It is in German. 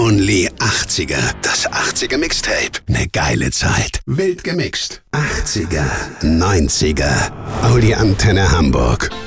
Only 80er. Das 80er Mixtape. Ne geile Zeit. Wild gemixt. 80er, 90er. Audi Antenne Hamburg.